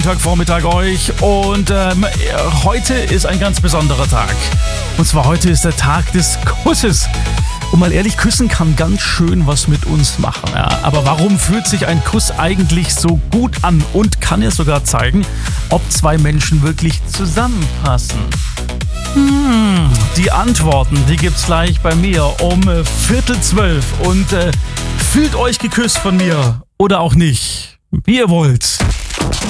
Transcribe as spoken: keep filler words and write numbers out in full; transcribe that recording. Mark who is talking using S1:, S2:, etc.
S1: Vormittag euch und ähm, heute ist ein ganz besonderer Tag. Und zwar heute ist der Tag des Kusses. Und mal ehrlich, Küssen kann ganz schön was mit uns machen. Ja. Aber warum fühlt sich ein Kuss eigentlich so gut an und kann er sogar zeigen, ob zwei Menschen wirklich zusammenpassen? Hm, die Antworten, die gibt's gleich bei mir um äh, Viertel zwölf. Und äh, fühlt euch geküsst von mir oder auch nicht, wie ihr wollt.